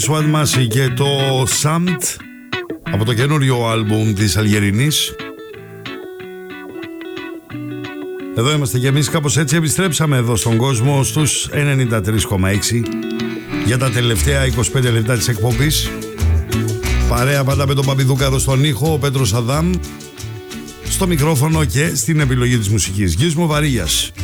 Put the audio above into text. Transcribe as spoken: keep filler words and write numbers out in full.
Σουάντμαση και το Σαμπτ από το καινούριο άλμπουμ της Αλγερινής. Εδώ είμαστε και εμείς, κάπως έτσι επιστρέψαμε εδώ στον κόσμο στους ενενήντα τρία κόμμα έξι για τα τελευταία είκοσι πέντε λεπτά της εκπομπής. Παρέα πάντα με τον Παπιδούκαρο στον ήχο, ο Πέτρος Αδάμ στο μικρόφωνο και στην επιλογή της μουσικής. Γιος μου Βαρύγιας.